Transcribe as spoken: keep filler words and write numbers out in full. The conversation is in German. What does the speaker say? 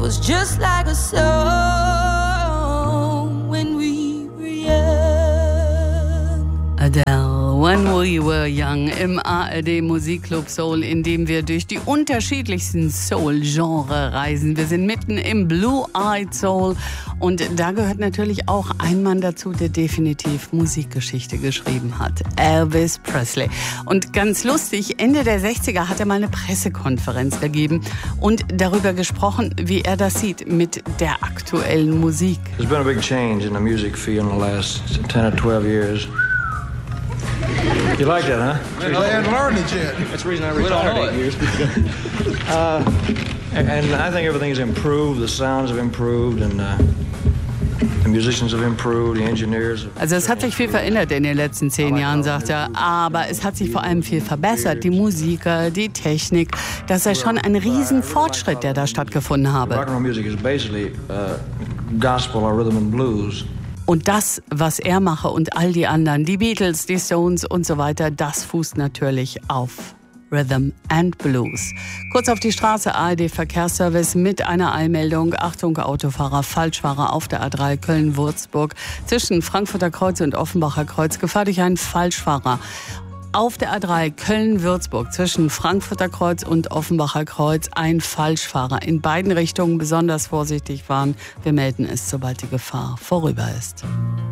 was just like a song when we were young. Adele, When We Were Young im A R D Musikclub Soul, in dem wir durch die unterschiedlichsten Soul-Genre reisen. Wir sind mitten im Blue-Eyed Soul und da gehört natürlich auch ein Mann dazu, der definitiv Musikgeschichte geschrieben hat. Elvis Presley. Und ganz lustig, Ende der sechziger hat er mal eine Pressekonferenz gegeben und darüber gesprochen, wie er das sieht mit der aktuellen Musik. There's been a big change in the music field in the last ten or twelve years. You like that, huh? They hadn't learned it yet. That's the reason I retired eight years. uh, and, and I think everything's improved. The sounds have improved, and uh, the musicians have improved. The engineers have. Also es hat sich viel verändert in den letzten zehn Jahren, sagt er. Aber es hat sich vor allem viel verbessert. Die Musiker, die Technik. Das sei schon ein Riesenfortschritt, der da stattgefunden habe. Rock and roll music is basically uh, gospel or rhythm and blues. Und das, was er mache und all die anderen, die Beatles, die Stones und so weiter, das fußt natürlich auf Rhythm and Blues. Kurz auf die Straße, A R D Verkehrsservice mit einer Eilmeldung. Achtung, Autofahrer, Falschfahrer auf der A drei Köln-Würzburg zwischen Frankfurter Kreuz und Offenbacher Kreuz. Gefahr durch einen Falschfahrer. Auf der A drei Köln-Würzburg zwischen Frankfurter Kreuz und Offenbacher Kreuz ein Falschfahrer. In beiden Richtungen besonders vorsichtig fahren. Wir melden es, sobald die Gefahr vorüber ist.